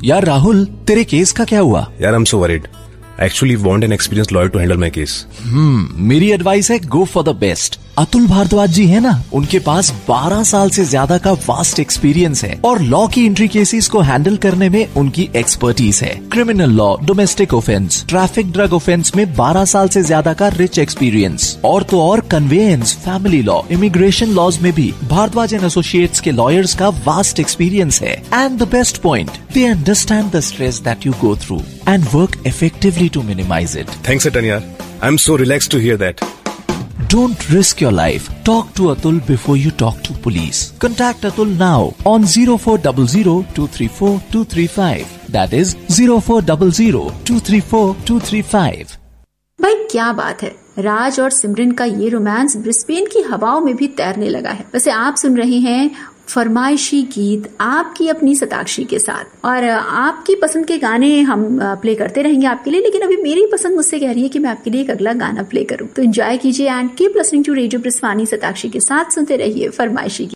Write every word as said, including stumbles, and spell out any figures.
यार राहुल, तेरे केस का क्या हुआ? यार I am so worried. I actually want an experienced lawyer to handle my case. हम्म, मेरी एडवाइस है go for the best. Atul Bhardwaj जी है ना, उनके पास बारह साल से ज्यादा का वास्ट एक्सपीरियंस है और लॉ की एंट्री केसेस को हैंडल करने में उनकी एक्सपर्टीज है. Criminal law, domestic offence, traffic, drug offence में बारह साल से ज्यादा का रिच एक्सपीरियंस. और तो और conveyance, family law, immigration laws में भी भारद्वाज एंड एसोसिएट्स के लॉयर्स का वास्ट एक्सपीरियंस है. And the best point, they understand the stress that you go through and work effectively to minimize it. Thanks, Atan yaar. I'm so relaxed to hear that. Don't risk your life. Talk to Atul before you talk to police. Contact Atul now on zero four zero zero two three four two three five. That is zero four zero zero two three four two three five. भाई क्या बात है, राज और सिमरन का ये romance Brisbane की हवाओं में भी तैरने लगा है. वैसे आप सुन रहे हैं फरमाइशी गीत आपकी अपनी सताक्षी के साथ, और आपकी पसंद के गाने हम प्ले करते रहेंगे आपके लिए. लेकिन अभी मेरी पसंद मुझसे कह रही है कि मैं आपके लिए एक अगला गाना प्ले करूं, तो एंजॉय कीजिए and keep listening to radio ब्रिस्वानी. Satakshi के साथ सुनते रहिए फरमाइशी गीत.